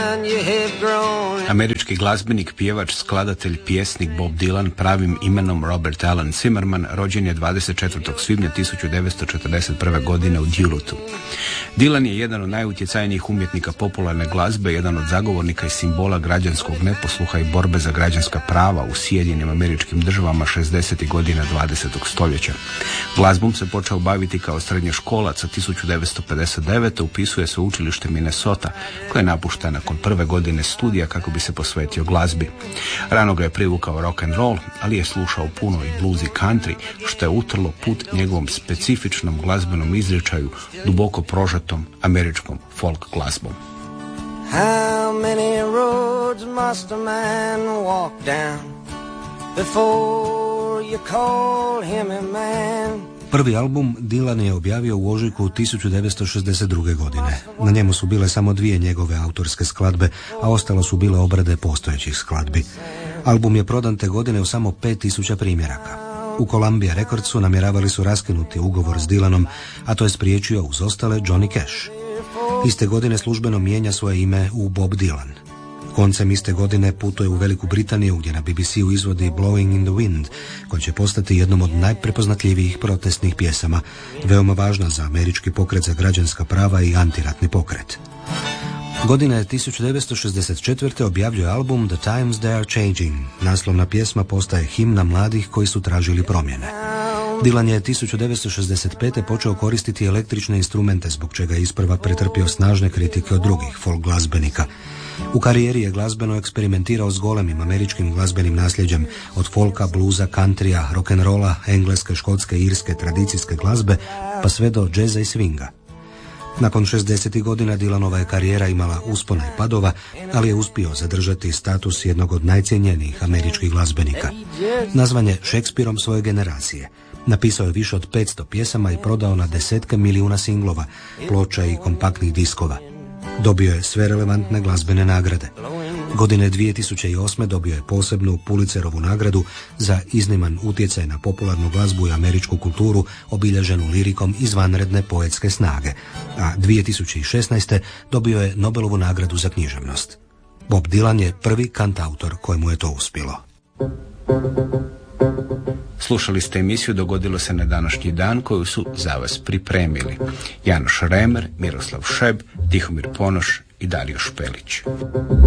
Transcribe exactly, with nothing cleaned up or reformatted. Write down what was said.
Američki glazbenik, pjevač, skladatelj, pjesnik Bob Dylan pravim imenom Robert Alan Zimmerman rođen je dvadeset četvrtog svibnja tisuću devetsto četrdeset prve. godine u Dulutu. Dylan je jedan od najutjecajnijih umjetnika popularne glazbe, jedan od zagovornika i simbola građanskog neposluha i borbe za građanska prava u Sjedinjenim Američkim Državama šezdesetih godina dvadesetog stoljeća. Glazbom se počeo baviti kao srednjoškolac, a tisuću devetsto pedeset devete. upisuje se u učilište Minnesota, koje je napušta nakon prve godine studija kako bi se posvetio glazbi. Rano ga je privukao rock and roll, ali je slušao puno i blues i country, što je utrlo put njegovom specifičnom glazbenom izričaju, duboko prožetom američkom folk glazbom. How many roads must a man walk down before you call him a man? Prvi album Dylan je objavio u ožujku tisuću devetsto šezdeset druge. godine. Na njemu su bile samo dvije njegove autorske skladbe, a ostalo su bile obrade postojećih skladbi. Album je prodan te godine u samo pet tisuća primjeraka. U Columbia Recordsu namjeravali su raskinuti ugovor s Dylanom, a to je spriječio uz ostale Johnny Cash. Iste godine službeno mijenja svoje ime u Bob Dylan. Koncem iste godine putuje u Veliku Britaniju, gdje na B B C-u izvodi Blowing in the Wind, koja će postati jednom od najprepoznatljivijih protestnih pjesama, veoma važna za američki pokret za građanska prava i antiratni pokret. Godine tisuću devetsto šezdeset četvrte. objavljuje album The Times They Are Changing. Naslovna pjesma postaje himna mladih koji su tražili promjene. Dylan je tisuću devetsto šezdeset pete. počeo koristiti električne instrumente, zbog čega je isprva pretrpio snažne kritike od drugih folk glazbenika. U karijeri je glazbeno eksperimentirao s golemim američkim glazbenim nasljeđem, od folka, bluza, countrya, rock'n'rolla, engleske, škotske, irske, tradicijske glazbe, pa sve do džeza i swinga. Nakon šezdesetih godina Dylanova je karijera imala uspona i padova, ali je uspio zadržati status jednog od najcijenjenijih američkih glazbenika. Nazvan je Šekspirom svoje generacije. Napisao je više od petsto pjesama i prodao na desetke milijuna singlova, ploča i kompaktnih diskova. Dobio je sve relevantne glazbene nagrade. Godine dvije tisuće osme. dobio je posebnu Pulitzerovu nagradu za izniman utjecaj na popularnu glazbu i američku kulturu, obilježenu lirikom izvanredne poetske snage, a dvije tisuće šesnaeste. dobio je Nobelovu nagradu za književnost. Bob Dylan je prvi kantautor kojemu je to uspjelo. Slušali ste emisiju Dogodilo se na današnji dan, koju su za vas pripremili Janoš Remer, Miroslav Šeb, Tihomir Ponoš i Dario Špelić.